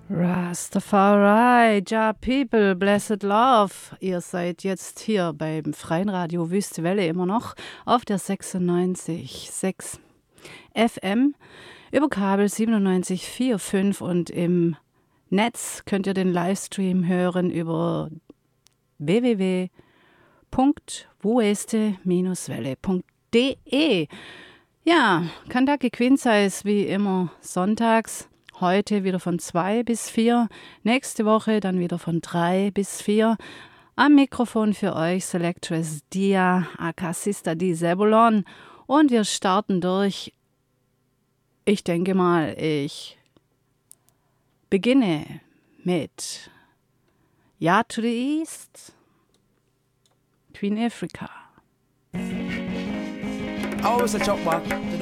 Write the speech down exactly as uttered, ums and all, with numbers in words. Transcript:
Rastafari, Ja People, Blessed Love. Ihr seid jetzt hier beim Freien Radio Wüste Welle immer noch auf der sechsundneunzig Komma sechs F M, über Kabel siebenundneunzig Komma vier fünf und im Netz könnt ihr den Livestream hören über w w w punkt wueste welle punkt d e. Ja, Kentucky Queen-Size wie immer sonntags. Heute wieder von zwei bis vier, nächste Woche dann wieder von drei bis vier. Am Mikrofon für euch Selectress Dia, aka Sister Di Zebulon. Und wir starten durch, ich denke mal, ich beginne mit Ja to the East, Queen Africa. Oh, it's a chop one.